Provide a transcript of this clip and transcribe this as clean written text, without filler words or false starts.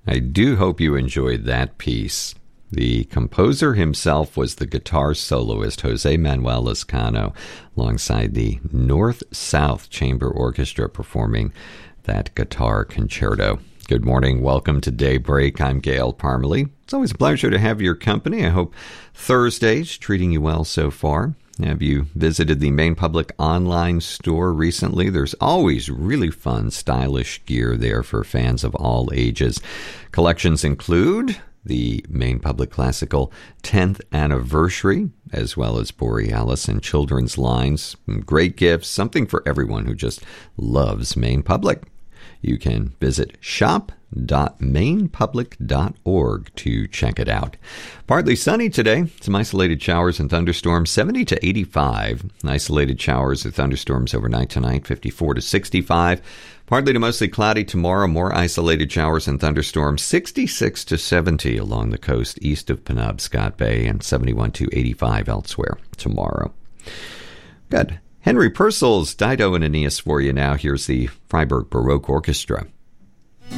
I do hope you enjoyed that piece. The composer himself was the guitar soloist Jose Manuel Lescano, alongside the North-South Chamber Orchestra performing that guitar concerto. Good morning. Welcome to Daybreak. I'm Gail Parmalee. It's always a pleasure to have your company. I hope Thursday's treating you well so far. Have you visited the Maine Public online store recently? There's always really fun, stylish gear there for fans of all ages. Collections include the Maine Public Classical 10th anniversary, as well as Borealis and children's lines. Great gifts, something for everyone who just loves Maine Public. You can visit shop.mainepublic.org to check it out. Partly sunny today. Some isolated showers and thunderstorms, 70 to 85. Isolated showers or thunderstorms overnight tonight, 54 to 65. Partly to mostly cloudy tomorrow. More isolated showers and thunderstorms, 66 to 70 along the coast east of Penobscot Bay and 71 to 85 elsewhere tomorrow. Good. Henry Purcell's Dido and Aeneas for you now. Here's the Freiburg Baroque Orchestra.